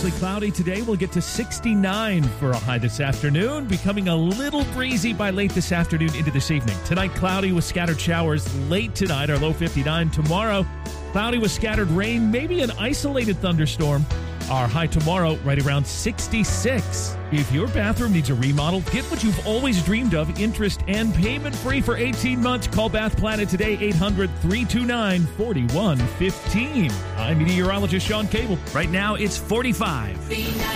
Mostly cloudy today. We'll get to 69 for a high this afternoon, becoming a little breezy by late this afternoon into this evening. Tonight, cloudy with scattered showers late tonight, our low 59. Tomorrow, cloudy with scattered rain, maybe an isolated thunderstorm. Our high tomorrow, right around 66. If your bathroom needs a remodel, get what you've always dreamed of, interest and payment free for 18 months. Call Bath Planet today, 800-329-4115. I'm meteorologist Sean Cable. Right now, it's 45.